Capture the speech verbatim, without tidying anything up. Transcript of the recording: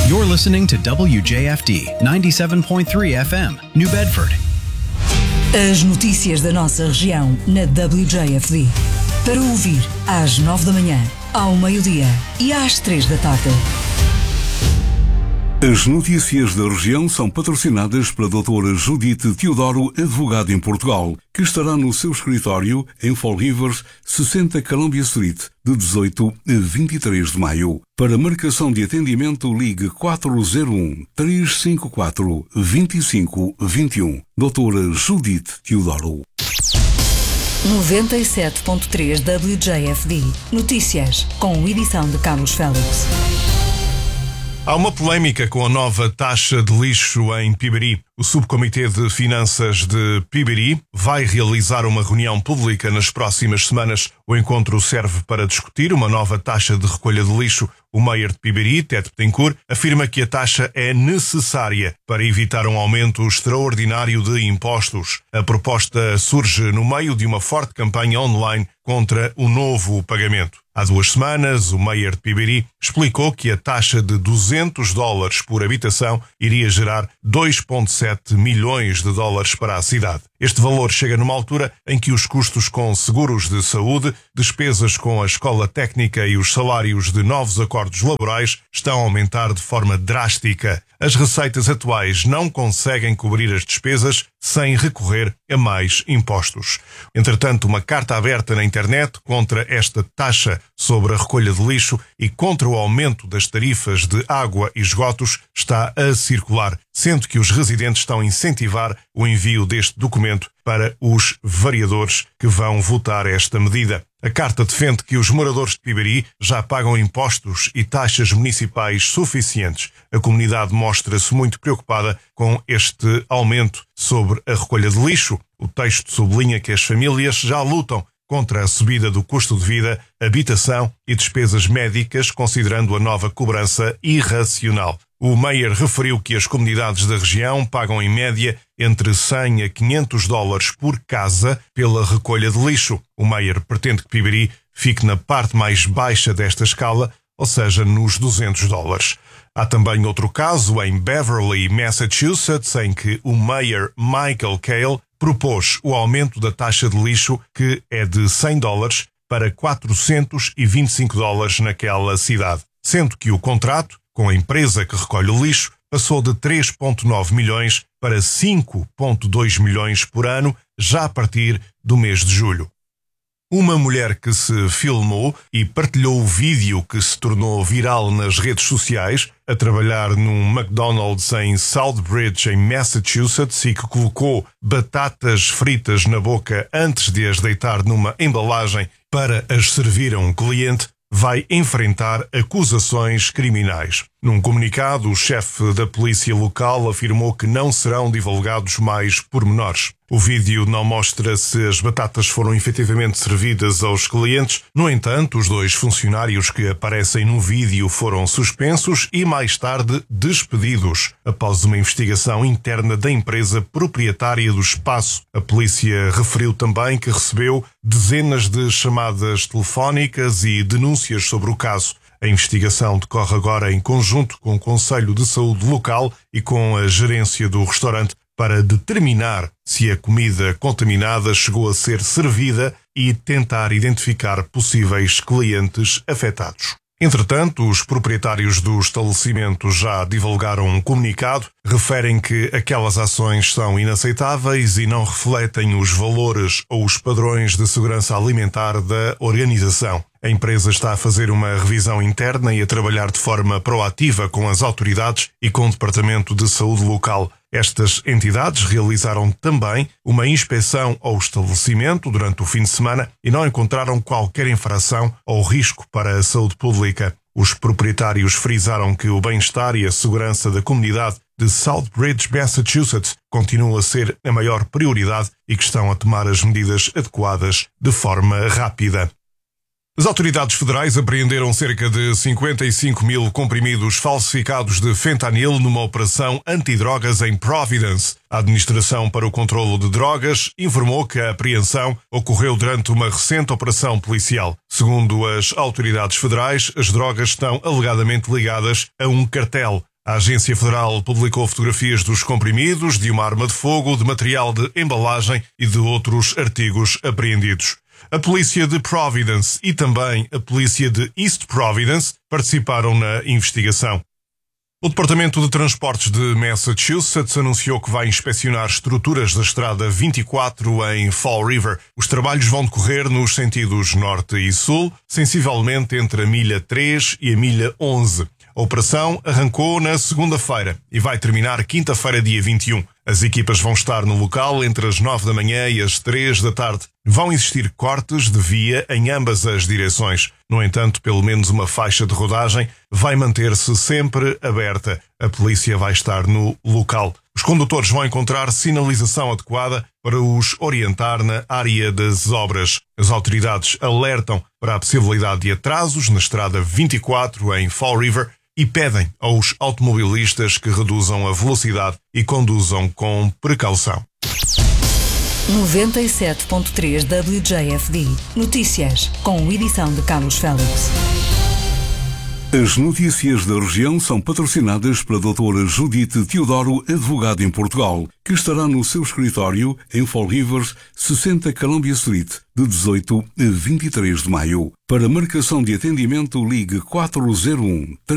You're listening to W J F D ninety-seven point three F M, New Bedford. As notícias da nossa região na W J F D. Para ouvir às nove da manhã, ao meio-dia e às três da tarde. As notícias da região são patrocinadas pela doutora Judite Teodoro, advogada em Portugal, que estará no seu escritório em Fall Rivers, sessenta Columbia Street, de dezoito a vinte e três de maio. Para marcação de atendimento, ligue quatro zero um, três cinco quatro, dois cinco dois um. doutora Judite Teodoro. noventa e sete ponto três W J F D. Notícias, com edição de Carlos Félix. Há uma polémica com a nova taxa de lixo em Piberi. O Subcomitê de Finanças de Piberi vai realizar uma reunião pública nas próximas semanas. O encontro serve para discutir uma nova taxa de recolha de lixo. O Mayor de Piberi, Ted Betancourt, afirma que a taxa é necessária para evitar um aumento extraordinário de impostos. A proposta surge no meio de uma forte campanha online contra o novo pagamento. Há duas semanas, o Mayor de Piberi explicou que a taxa de duzentos dólares por habitação iria gerar dois vírgula sete milhões de dólares para a cidade. Este valor chega numa altura em que os custos com seguros de saúde, despesas com a escola técnica e os salários de novos acordos laborais estão a aumentar de forma drástica. As receitas atuais não conseguem cobrir as despesas sem recorrer a mais impostos. Entretanto, uma carta aberta na internet contra esta taxa sobre a recolha de lixo e contra o aumento das tarifas de água e esgotos está a circular, sendo que os residentes estão a incentivar o envio deste documento para os vereadores que vão votar esta medida. A carta defende que os moradores de Piberi já pagam impostos e taxas municipais suficientes. A comunidade mostra-se muito preocupada com este aumento sobre a recolha de lixo. O texto sublinha que as famílias já lutam contra a subida do custo de vida, habitação e despesas médicas, considerando a nova cobrança irracional. O Mayor referiu que as comunidades da região pagam em média entre cem a quinhentos dólares por casa pela recolha de lixo. O Mayor pretende que Piberi fique na parte mais baixa desta escala, ou seja, nos duzentos dólares. Há também outro caso em Beverly, Massachusetts, em que o Mayor Michael Cale propôs o aumento da taxa de lixo, que é de cem dólares, para quatrocentos e vinte e cinco dólares naquela cidade, sendo que o contrato com a empresa que recolhe o lixo passou de três vírgula nove milhões para cinco vírgula dois milhões por ano, já a partir do mês de julho. Uma mulher que se filmou e partilhou o vídeo que se tornou viral nas redes sociais, a trabalhar num McDonald's em Southbridge, em Massachusetts, e que colocou batatas fritas na boca antes de as deitar numa embalagem para as servir a um cliente, vai enfrentar acusações criminais. Num comunicado, o chefe da polícia local afirmou que não serão divulgados mais pormenores. O vídeo não mostra se as batatas foram efetivamente servidas aos clientes. No entanto, os dois funcionários que aparecem no vídeo foram suspensos e mais tarde despedidos, após uma investigação interna da empresa proprietária do espaço. A polícia referiu também que recebeu dezenas de chamadas telefónicas e denúncias sobre o caso. A investigação decorre agora em conjunto com o Conselho de Saúde local e com a gerência do restaurante para determinar se a comida contaminada chegou a ser servida e tentar identificar possíveis clientes afetados. Entretanto, os proprietários do estabelecimento já divulgaram um comunicado, referem que aquelas ações são inaceitáveis e não refletem os valores ou os padrões de segurança alimentar da organização. A empresa está a fazer uma revisão interna e a trabalhar de forma proativa com as autoridades e com o Departamento de Saúde local. Estas entidades realizaram também uma inspeção ao estabelecimento durante o fim de semana e não encontraram qualquer infração ou risco para a saúde pública. Os proprietários frisaram que o bem-estar e a segurança da comunidade de Southbridge, Massachusetts, continuam a ser a maior prioridade e que estão a tomar as medidas adequadas de forma rápida. As autoridades federais apreenderam cerca de cinquenta e cinco mil comprimidos falsificados de fentanil numa operação antidrogas em Providence. A Administração para o Controlo de Drogas informou que a apreensão ocorreu durante uma recente operação policial. Segundo as autoridades federais, as drogas estão alegadamente ligadas a um cartel. A Agência Federal publicou fotografias dos comprimidos, de uma arma de fogo, de material de embalagem e de outros artigos apreendidos. A polícia de Providence e também a polícia de East Providence participaram na investigação. O Departamento de Transportes de Massachusetts anunciou que vai inspecionar estruturas da Estrada vinte e quatro em Fall River. Os trabalhos vão decorrer nos sentidos norte e sul, sensivelmente entre a milha três e a milha onze. A operação arrancou na segunda-feira e vai terminar quinta-feira, dia vinte e um. As equipas vão estar no local entre as nove da manhã e as três da tarde. Vão existir cortes de via em ambas as direções. No entanto, pelo menos uma faixa de rodagem vai manter-se sempre aberta. A polícia vai estar no local. Os condutores vão encontrar sinalização adequada para os orientar na área das obras. As autoridades alertam para a possibilidade de atrasos na Estrada vinte e quatro em Fall River e pedem aos automobilistas que reduzam a velocidade e conduzam com precaução. noventa e sete ponto três W J F D. Notícias, com edição de Carlos Félix. As notícias da região são patrocinadas pela doutora Judite Teodoro, advogado em Portugal, que estará no seu escritório em Fall River, sessenta Columbia Street, de dezoito a vinte e três de maio. Para marcação de atendimento, ligue quatro zero um